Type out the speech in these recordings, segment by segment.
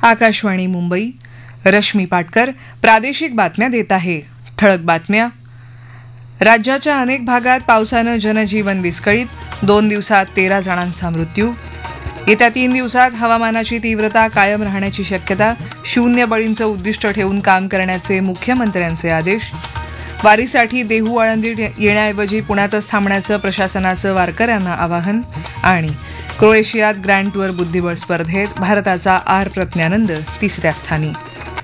आकाशवाणी मुंबई. रश्मी पाटकर प्रादेशिक बातम्या देत आहे. ठळक बातम्या. राज्याच्या अनेक भागात पावसानं जनजीवन विस्कळीत. 2 दिवसात 13 जणांचा मृत्यू. येत्या 3 दिवसात हवामानाची तीव्रता कायम राहण्याची शक्यता. 0 बळींचं उद्दिष्ट ठेवून काम करण्याचे मुख्यमंत्र्यांचे आदेश. वारीसाठी देहू आळंदीत येण्याऐवजी पुण्यातच थांबण्याचं प्रशासनाचं वारकऱ्यांना आवाहन. आणि क्रोएशियात ग्रँड टूर बुद्धिबळ स्पर्धेत भारताचा आर प्रज्ञानंद 3ऱ्या स्थानी.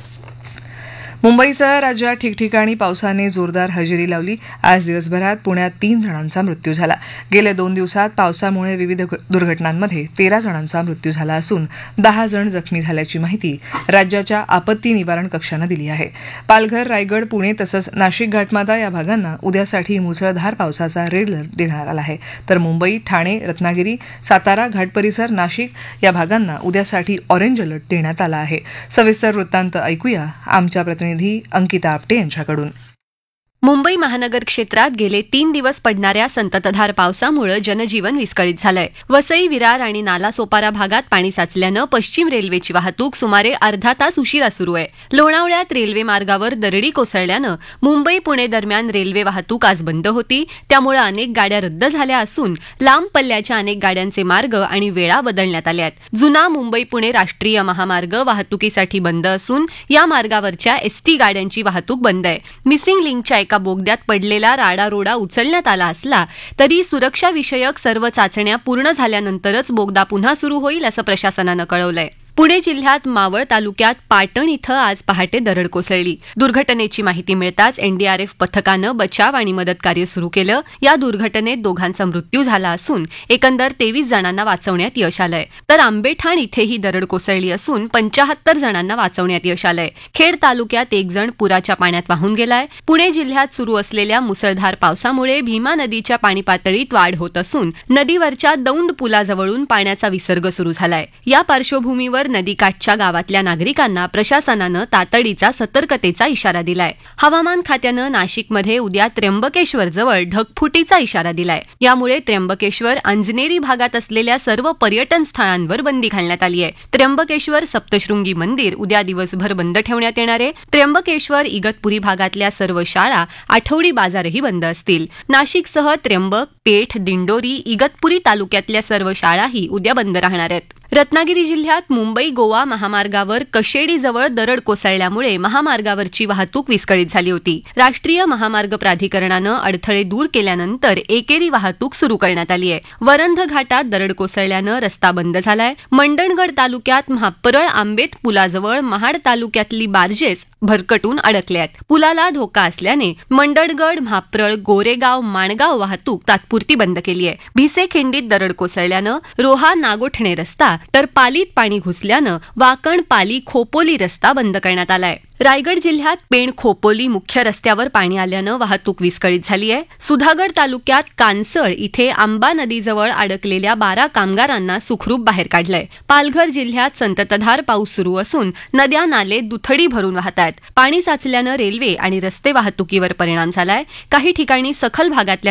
मुंबईसह राज्यात ठिकठिकाणी पावसाने जोरदार हजेरी लावली. आज दिवसभरात पुण्यात 3 जणांचा मृत्यू झाला. गेल्या 2 दिवसात पावसामुळे विविध दुर्घटनांमध्ये 13 जणांचा मृत्यू झाला असून 10 जण जखमी झाल्याची माहिती राज्याच्या आपत्ती निवारण कक्षानं दिली आहे. पालघर, रायगड, पुणे तसंच नाशिक घाटमाता या भागांना उद्यासाठी मुसळधार पावसाचा रेड अलर्ट देण्यात आला आहे. तर मुंबई, ठाणे, रत्नागिरी, सातारा, घाट परिसर, नाशिक या भागांना उद्यासाठी ऑरेंज अलर्ट देण्यात आला आहे. सविस्तर वृत्तांत ऐकूया आमच्या प्रतिनिधी अंकिता आपटे यांच्याकडून. मुंबई महानगर क्षेत्रात गेले 3 दिवस पडणाऱ्या संततधार पावसामुळे जनजीवन विस्कळीत झालंय. वसई, विरार आणि नालासोपारा भागात पाणी साचल्यानं पश्चिम रेल्वेची वाहतूक सुमारे अर्धा तास उशिरा सुरू आहे. लोणावळ्यात रेल्वे मार्गावर दरडी कोसळल्यानं मुंबई पुणे दरम्यान रेल्वे वाहतूक आज बंद होती. त्यामुळे अनेक गाड्या रद्द झाल्या असून लांब पल्ल्याच्या अनेक गाड्यांचे मार्ग आणि वेळा बदलण्यात आल्या आहेत. जुना मुंबई पुणे राष्ट्रीय महामार्ग वाहतुकीसाठी बंद असून या मार्गावरच्या एसटी गाड्यांची वाहतूक बंद आहे. मिसिंग लिंकच्या एका बोगद्यात पडलेला राडारोडा उचलण्यात आला असला तरी सुरक्षाविषयक सर्व चाचण्या पूर्ण झाल्यानंतरच बोगदा पुन्हा सुरू होईल असं प्रशासनानं कळवलंय. पुणे जिल्ह्यात मावळ तालुक्यात पाटण इथं आज पहाटे दरड कोसळली. दुर्घटनेची माहिती मिळताच एनडीआरएफ पथकानं बचाव आणि मदत कार्य सुरू केलं. या दुर्घटनेत 2घांचा मृत्यू झाला असून एकंदर 23 जणांना वाचवण्यात यश आलंय. तर आंबेठाण इथेही दरड कोसळली असून 75 जणांना वाचवण्यात यश आलंय. खेड तालुक्यात 1 जण पुराच्या पाण्यात वाहून गेलाय. पुणे जिल्ह्यात सुरू असलेल्या मुसळधार पावसामुळे भीमा नदीच्या पाणी पातळीत वाढ होत असून नदीवरच्या दौंड पुलाजवळून पाण्याचा विसर्ग सुरू झालाय. या पार्श्वभूमीवर नदीकाठच्या गावातल्या नागरिकांना प्रशासनानं तातडीचा सतर्कतेचा इशारा दिलाय. हवामान खात्यानं नाशिकमध्ये उद्या त्र्यंबकेश्वर जवळ ढगफुटीचा इशारा दिलाय. यामुळे त्र्यंबकेश्वर, अंजनेरी भागात असलेल्या सर्व पर्यटन स्थळांवर बंदी घालण्यात आली आहे. त्र्यंबकेश्वर सप्तशृंगी मंदिर उद्या दिवसभर बंद ठेवण्यात येणार आहे. त्र्यंबकेश्वर, इगतपुरी भागातल्या सर्व शाळा, आठवडी बाजारही बंद असतील. नाशिकसह त्र्यंबक, पेठ, दिंडोरी, इगतपुरी तालुक्यातल्या सर्व शाळाही उद्या बंद राहणार आहेत. रत्नागिरी जिल्ह्यात मुंबई गोवा महामार्गावर कशेडीजवळ दरड कोसळल्यामुळे महामार्गावरची वाहतूक विस्कळीत झाली होती. राष्ट्रीय महामार्ग प्राधिकरणानं अडथळे दूर केल्यानंतर एकेरी वाहतूक सुरू करण्यात आली आहे. वरंध घाटात दरड कोसळल्यानं रस्ता बंद झालाय. मंडणगड तालुक्यात म्हापरळ आंबेत पुलाजवळ महाड तालुक्यातली बार्जेस भरकटून अडकल्यात. पुलाला धोका असल्याने मंडणगड, म्हापरळ, गोरेगाव, माणगाव वाहतूक तात्पुरती बंद केली आहे. भिसे खिंडीत दरड कोसळल्यानं रोहा नागोठणे रस्ता तर पालीत पाणी घुसल्यानं वाकण, पाली, खोपोली रस्ता बंद करण्यात आलाय. रायगड जिल्ह्यात पेण, खोपोली मुख्य रस्त्यावर पाणी आल्यानं वाहतूक विस्कळीत झाली आहे. सुधागड तालुक्यात कानसळ इथे आंबा नदीजवळ अडकलेल्या 12 कामगारांना सुखरूप बाहेर काढलंय. पालघर जिल्ह्यात संततधार पाऊस सुरू असून नद्या, नाले दुथडी भरून वाहत आहेत. पाणी साचल्यानं रेल्वे आणि रस्ते वाहतुकीवर परिणाम झालाय. काही ठिकाणी सखल भागातल्या